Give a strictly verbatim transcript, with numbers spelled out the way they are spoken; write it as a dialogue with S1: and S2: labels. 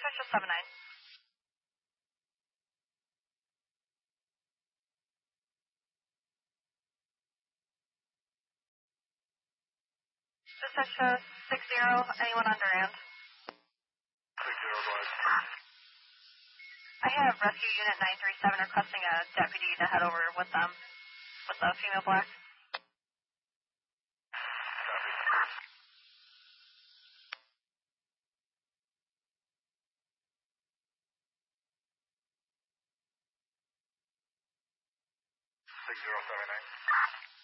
S1: Patricia seven nine. Patricia six zero, anyone on Durand?
S2: six zero, go ahead.
S1: I have Rescue Unit nine three seven requesting a deputy to head over with them, with the female black.
S2: six zero seven nine.